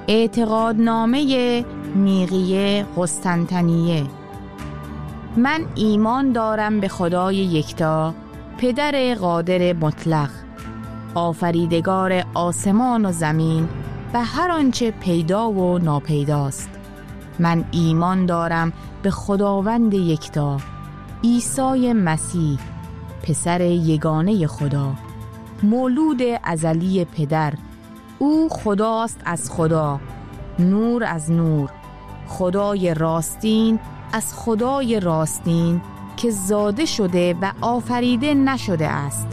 اعتقادنامه نیقیه قسطنطنیه. من ایمان دارم به خدای یکتا، پدر قادر مطلق، آفریدگار آسمان و زمین و هر آنچه پیدا و ناپیداست. من ایمان دارم به خداوند یکتا، عیسی مسیح، پسر یگانه خدا، مولود ازلی پدر. او خداست از خدا، نور از نور، خدای راستین از خدای راستین که زاده شده و آفریده نشده است،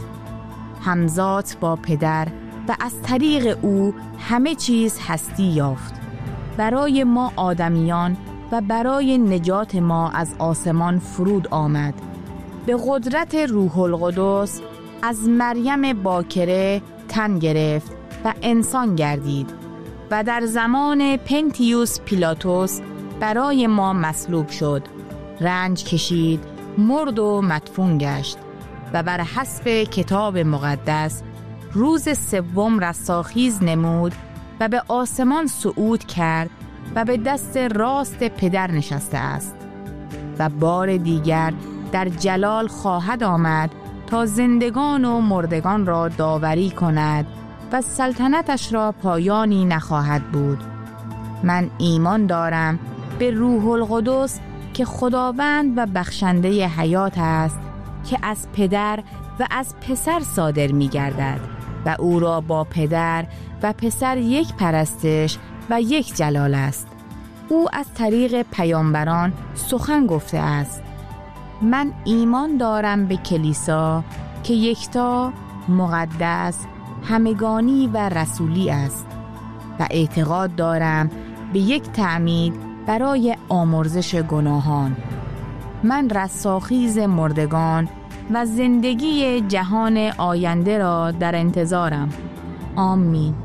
همزاد با پدر و از طریق او همه چیز هستی یافت. برای ما آدمیان و برای نجات ما از آسمان فرود آمد. به قدرت روح القدس از مریم باکره تن گرفت و انسان گردید و در زمان پنتیوس پیلاتوس برای ما مصلوب شد، رنج کشید، مرد و مدفون گشت و بر حسب کتاب مقدس روز سوم رستاخیز نمود و به آسمان صعود کرد و به دست راست پدر نشسته است و بار دیگر در جلال خواهد آمد تا زندگان و مردگان را داوری کند و سلطنتش را پایانی نخواهد بود. من ایمان دارم به روح القدس که خداوند و بخشنده حیات است، که از پدر و از پسر صادر می گردد و او را با پدر و پسر یک پرستش و یک جلال است. او از طریق پیامبران سخن گفته است. من ایمان دارم به کلیسا که یکتا، مقدس، همگانی و رسولی است و اعتقاد دارم به یک تعمید برای آمرزش گناهان. من رستاخیز مردگان و زندگی جهان آینده را در انتظارم. آمین.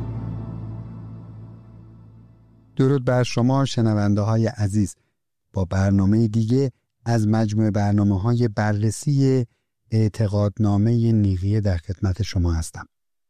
درود بر شما شنونده های عزیز. با برنامه دیگه از مجموعه برنامه‌های بررسی اعتقادنامه نیقیه در خدمت شما هستم.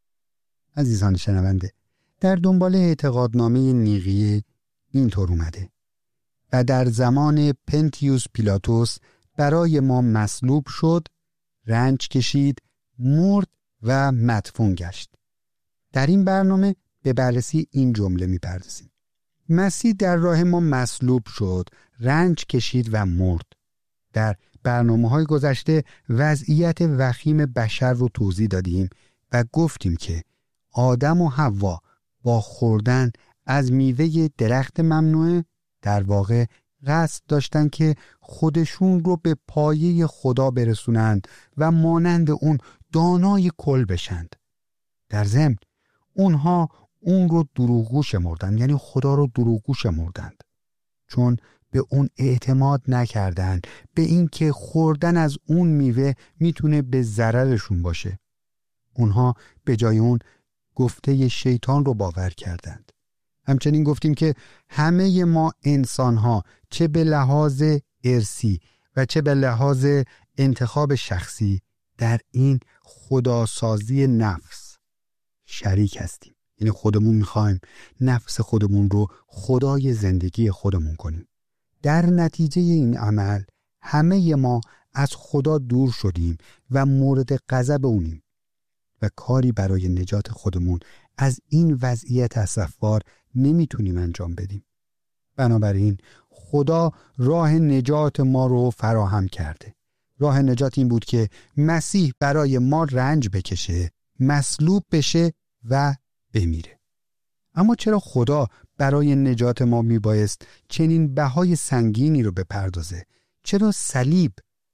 عزیزان شنونده، در دنبال اعتقادنامه نیقیه اینطور اومده: و در زمان پنتیوس پیلاتوس برای ما مصلوب شد، رنج کشید، مرد و مدفون گشت. در این برنامه به بررسی این جمله می‌پردازیم: مسیح در راه ما مصلوب شد، رنج کشید و مرد. در برنامه‌های گذشته وضعیت وخیم بشر رو توضیح دادیم و گفتیم که آدم و حوا با خوردن از میوه درخت ممنوعه در واقع قصد داشتن که خودشون رو به پایه خدا برسونند و مانند اون دانای کل بشند. در ضمن اونها اون رو دروغگو شمردند، یعنی خدا رو دروغگو شمردند، چون به اون اعتماد نکردند به این که خوردن از اون میوه میتونه به ضررشون باشه. اونها به جای اون گفته شیطان رو باور کردند. همچنین گفتیم که همه ما انسان‌ها چه به لحاظ ارثی و چه به لحاظ انتخاب شخصی در این خداسازی نفس شریک هستیم. یعنی خودمون میخوایم نفس خودمون رو خدای زندگی خودمون کنیم. در نتیجه این عمل همه ما از خدا دور شدیم و مورد غضب اونیم و کاری برای نجات خودمون از این وضعیت اسفبار نمیتونیم انجام بدیم. بنابراین خدا راه نجات ما رو فراهم کرده. راه نجات این بود که مسیح برای ما رنج بکشه، مصلوب بشه و بمیره. اما چرا خدا برای نجات ما میبایست چنین بهای سنگینی رو بپردازه؟ چرا صلیب؟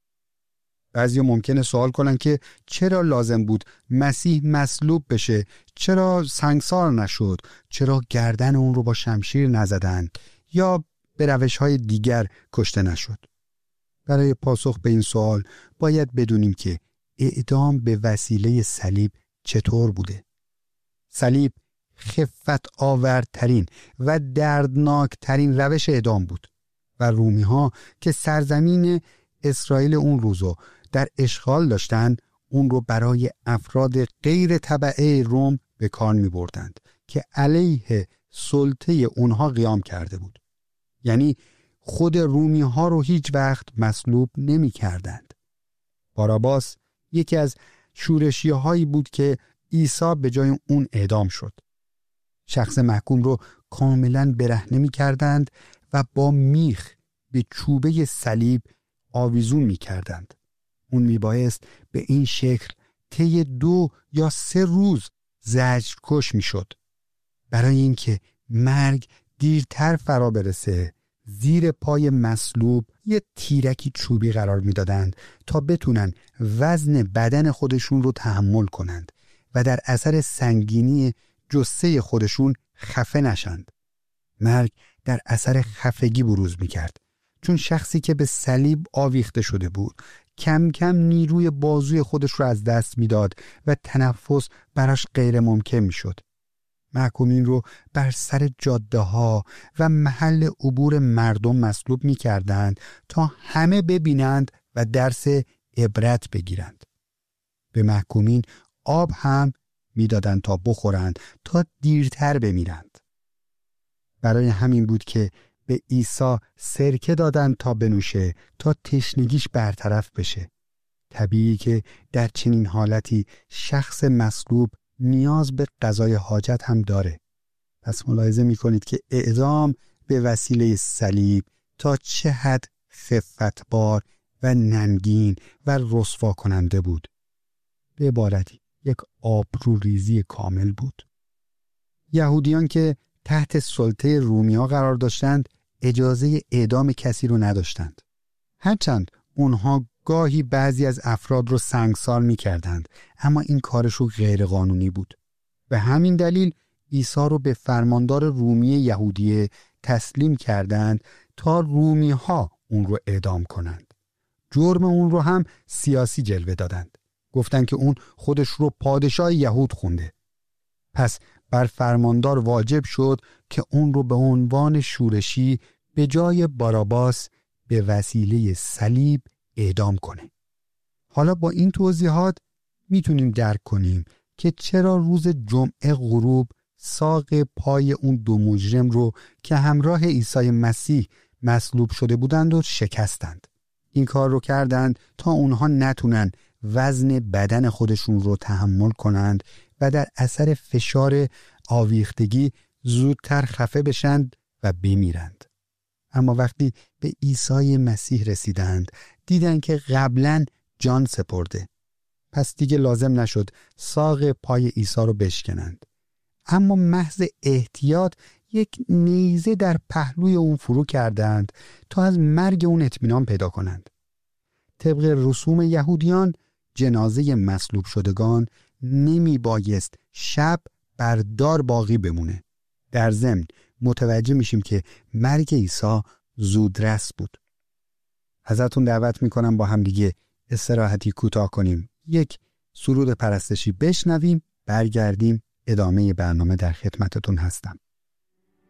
بعضی ممکنه سوال کنن که چرا لازم بود مسیح مصلوب بشه؟ چرا سنگسار نشد؟ چرا گردن اون رو با شمشیر نزدن یا به روش‌های دیگر کشته نشد؟ برای پاسخ به این سوال باید بدونیم که اعدام به وسیله صلیب چطور بوده. صلیب خفت آورترین و دردناکترین روش اعدام بود و رومی ها که سرزمین اسرائیل اون روزو در اشغال داشتن، اون رو برای افراد غیر تبعه روم به کار می بردند که علیه سلطه اونها قیام کرده بود. یعنی خود رومی ها رو هیچ وقت مصلوب نمی کردند. باراباس یکی از شورشی هایی بود که عیسی به جای اون اعدام شد. شخص محکوم رو کاملا برهنه می کردند و با میخ به چوبه صلیب آویزون می کردند. اون می بایست به این شکل طی 2 یا 3 روز زجرکش می شد. برای اینکه مرگ دیرتر فرا برسه، زیر پای مصلوب یه تیرکی چوبی قرار می دادند تا بتونن وزن بدن خودشون رو تحمل کنند و در اثر سنگینی جثه خودشون خفه نشند. مرگ در اثر خفگی بروز می کرد، چون شخصی که به صلیب آویخته شده بود کم کم نیروی بازوی خودش رو از دست می داد و تنفس براش غیر ممکن می شد. محکومین رو بر سر جاده ها و محل عبور مردم مصلوب می کردند تا همه ببینند و درس عبرت بگیرند. به محکومین آب هم می دادند تا بخورند تا دیرتر بمیرند. برای همین بود که به عیسی سرکه دادند تا بنوشه تا تشنگیش برطرف بشه. طبیعی که در چنین حالتی شخص مصلوب نیاز به قضای حاجت هم داره. پس ملاحظه می کنید که اعدام به وسیله صلیب تا چه حد خفتبار و ننگین و رسوا کننده بود. به عبارتی یک آبروریزی کامل بود. یهودیان که تحت سلطه رومیا قرار داشتند اجازه اعدام کسی رو نداشتند. هرچند اونها گاهی بعضی از افراد رو سنگسار می کردند، اما این کارشو غیر قانونی بود. به همین دلیل عیسی رو به فرماندار رومی یهودیه تسلیم کردند تا رومی ها اون رو اعدام کنند. جرم اون رو هم سیاسی جلوه دادند. گفتند که اون خودش رو پادشاه یهود خونده. پس بر فرماندار واجب شد که اون رو به عنوان شورشی به جای باراباس به وسیله صلیب اعدام کنه. حالا با این توضیحات میتونیم درک کنیم که چرا روز جمعه غروب ساق پای اون 2 مجرم رو که همراه عیسی مسیح مصلوب شده بودند و شکستند. این کار رو کردند تا اونها نتونن وزن بدن خودشون رو تحمل کنند و در اثر فشار آویختگی زودتر خفه بشند و بمیرند. اما وقتی به عیسی مسیح رسیدند دیدند که قبلاً جان سپرده. پس دیگه لازم نشد ساق پای عیسی رو بشکنند. اما محض احتیاط یک نیزه در پهلوی اون فرو کردند تا از مرگ اون اطمینان پیدا کنند. طبق رسوم یهودیان جنازه مصلوب شدگان نمی بایست شب بر دار باقی بمونه. در ضمن متوجه میشیم که مرگ عیسی زودرس بود. ازتون دعوت میکنم با هم دیگه استراحتی کوتاه کنیم، یک سرود پرستشی بشنویم، برگردیم ادامه برنامه در خدمتتون هستم.